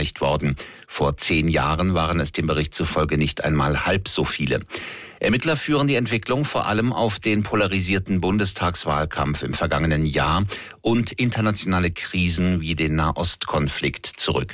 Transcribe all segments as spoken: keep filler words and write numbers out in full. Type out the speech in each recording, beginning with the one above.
erreicht worden. Vor zehn Jahren waren es dem Bericht zufolge nicht einmal halb so viele. Ermittler führen die Entwicklung vor allem auf den polarisierten Bundestagswahlkampf im vergangenen Jahr und internationale Krisen wie den Nahostkonflikt zurück.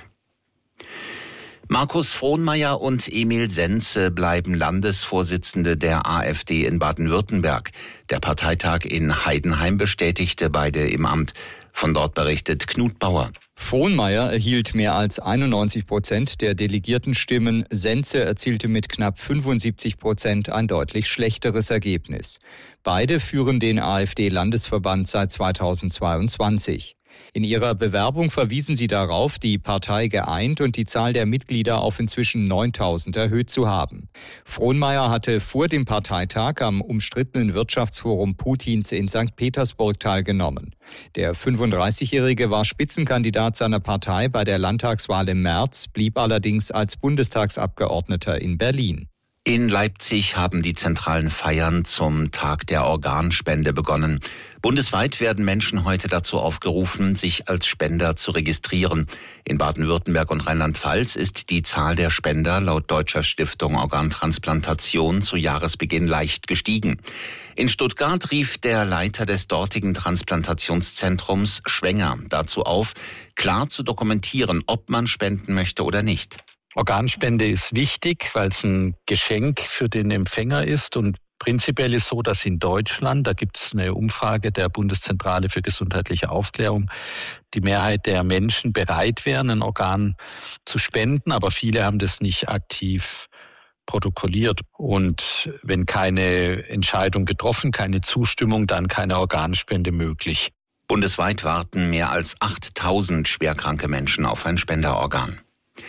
Markus Frohnmayer und Emil Senze bleiben Landesvorsitzende der AfD in Baden-Württemberg. Der Parteitag in Heidenheim bestätigte beide im Amt. Von dort berichtet Knut Bauer. Frohnmayer erhielt mehr als einundneunzig Prozent der Delegiertenstimmen. Senze erzielte mit knapp fünfundsiebzig Prozent ein deutlich schlechteres Ergebnis. Beide führen den AfD-Landesverband seit zweitausendzweiundzwanzig. In ihrer Bewerbung verwiesen sie darauf, die Partei geeint und die Zahl der Mitglieder auf inzwischen neuntausend erhöht zu haben. Frohnmayer hatte vor dem Parteitag am umstrittenen Wirtschaftsforum Putins in Sankt Petersburg teilgenommen. Der fünfunddreißigjährige war Spitzenkandidat seiner Partei bei der Landtagswahl im März, blieb allerdings als Bundestagsabgeordneter in Berlin. In Leipzig haben die zentralen Feiern zum Tag der Organspende begonnen. Bundesweit werden Menschen heute dazu aufgerufen, sich als Spender zu registrieren. In Baden-Württemberg und Rheinland-Pfalz ist die Zahl der Spender laut Deutscher Stiftung Organtransplantation zu Jahresbeginn leicht gestiegen. In Stuttgart rief der Leiter des dortigen Transplantationszentrums Schwenger dazu auf, klar zu dokumentieren, ob man spenden möchte oder nicht. Organspende ist wichtig, weil es ein Geschenk für den Empfänger ist und prinzipiell ist so, dass in Deutschland, da gibt es eine Umfrage der Bundeszentrale für gesundheitliche Aufklärung, die Mehrheit der Menschen bereit wären, ein Organ zu spenden, aber viele haben das nicht aktiv protokolliert. Und wenn keine Entscheidung getroffen, keine Zustimmung, dann keine Organspende möglich. Bundesweit warten mehr als achttausend schwerkranke Menschen auf ein Spenderorgan.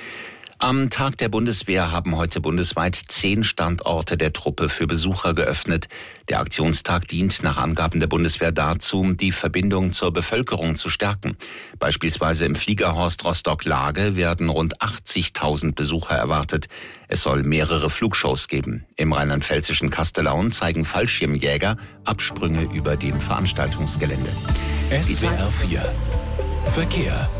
Am Tag der Bundeswehr haben heute bundesweit zehn Standorte der Truppe für Besucher geöffnet. Der Aktionstag dient nach Angaben der Bundeswehr dazu, die Verbindung zur Bevölkerung zu stärken. Beispielsweise im Fliegerhorst Rostock-Lage werden rund achtzigtausend Besucher erwartet. Es soll mehrere Flugshows geben. Im rheinland-pfälzischen Kastellaun zeigen Fallschirmjäger Absprünge über dem Veranstaltungsgelände. S W R vier Verkehr.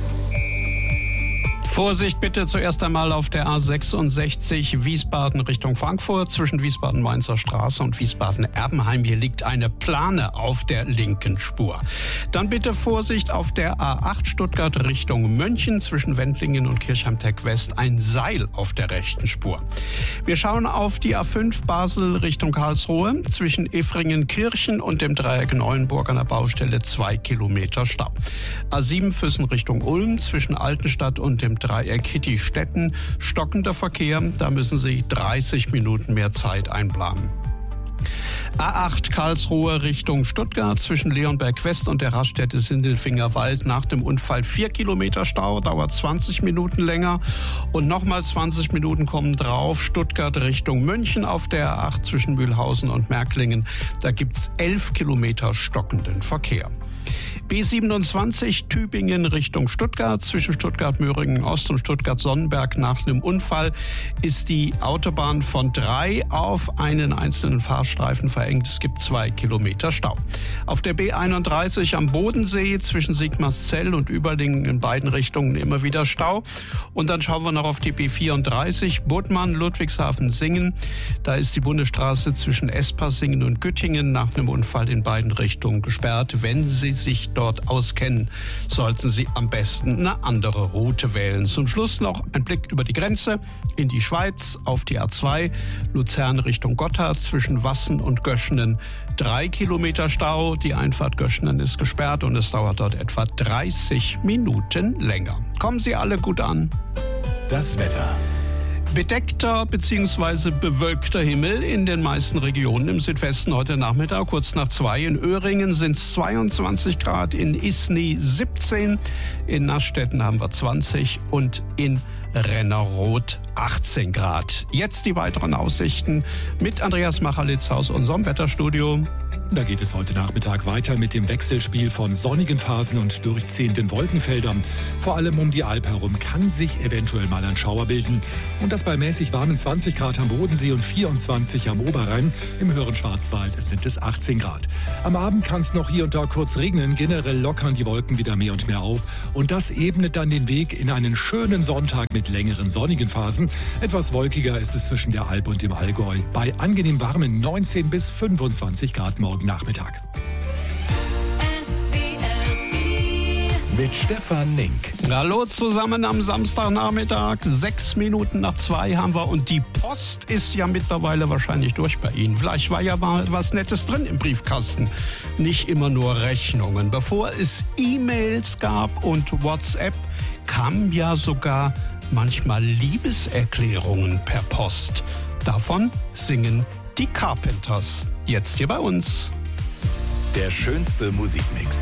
Vorsicht bitte zuerst einmal auf der A sechsundsechzig Wiesbaden Richtung Frankfurt zwischen Wiesbaden-Mainzer Straße und Wiesbaden-Erbenheim. Hier liegt eine Plane auf der linken Spur. Dann bitte Vorsicht auf der A acht Stuttgart Richtung München zwischen Wendlingen und Kirchheim-Tech West. Ein Seil auf der rechten Spur. Wir schauen auf die A fünf Basel Richtung Karlsruhe zwischen Effringen-Kirchen und dem Dreieck Neuenburg an der Baustelle zwei Kilometer Stau. A sieben Füssen Richtung Ulm zwischen Altenstadt und dem Dreieck Hitti-Stetten, stockender Verkehr, da müssen Sie dreißig Minuten mehr Zeit einplanen. A acht Karlsruhe Richtung Stuttgart zwischen Leonberg West und der Raststätte Sindelfingerwald nach dem Unfall vier Kilometer Stau, dauert zwanzig Minuten länger und nochmal zwanzig Minuten kommen drauf. Stuttgart Richtung München auf der A acht zwischen Mühlhausen und Märklingen, da gibt's elf Kilometer stockenden Verkehr. B siebenundzwanzig Tübingen Richtung Stuttgart zwischen Stuttgart-Möhringen Ost und Stuttgart-Sonnenberg nach einem Unfall ist die Autobahn von drei auf einen einzelnen Fahrstreifen verengt. Es gibt zwei Kilometer Stau. Auf der B einunddreißig am Bodensee zwischen Sigmarszell und Überlingen in beiden Richtungen immer wieder Stau. Und dann schauen wir noch auf die B vierunddreißig Bodmann, Ludwigshafen, Singen. Da ist die Bundesstraße zwischen Espassingen und Güttingen nach einem Unfall in beiden Richtungen gesperrt. Wenn Sie sich dort auskennen, sollten Sie am besten eine andere Route wählen. Zum Schluss noch ein Blick über die Grenze in die Schweiz auf die A zwei Luzern Richtung Gotthard zwischen Wassen und Göschenen. Drei Kilometer Stau, die Einfahrt Göschenen ist gesperrt und es dauert dort etwa dreißig Minuten länger. Kommen Sie alle gut an. Das Wetter. Bedeckter bzw. bewölkter Himmel in den meisten Regionen im Südwesten heute Nachmittag, kurz nach zwei. In Öhringen sind es zweiundzwanzig Grad, in Isny siebzehn, in Nassstetten haben wir zwanzig und in Rennerroth achtzehn Grad. Jetzt die weiteren Aussichten mit Andreas Machalitz aus unserem Wetterstudio. Da geht es heute Nachmittag weiter mit dem Wechselspiel von sonnigen Phasen und durchziehenden Wolkenfeldern. Vor allem um die Alp herum kann sich eventuell mal ein Schauer bilden. Und das bei mäßig warmen zwanzig Grad am Bodensee und vierundzwanzig am Oberrhein. Im höheren Schwarzwald sind es achtzehn Grad. Am Abend kann es noch hier und da kurz regnen. Generell lockern die Wolken wieder mehr und mehr auf. Und das ebnet dann den Weg in einen schönen Sonntag mit längeren sonnigen Phasen. Etwas wolkiger ist es zwischen der Alp und dem Allgäu. Bei angenehm warmen neunzehn bis fünfundzwanzig Grad morgen Nachmittag. Mit Stefan Nink. Hallo zusammen am Samstagnachmittag. Sechs Minuten nach zwei haben wir und die Post ist ja mittlerweile wahrscheinlich durch bei Ihnen. Vielleicht war ja mal was Nettes drin im Briefkasten. Nicht immer nur Rechnungen. Bevor es E-Mails gab und WhatsApp, kamen ja sogar manchmal Liebeserklärungen per Post. Davon singen die Carpenters. Jetzt hier bei uns. Der schönste Musikmix.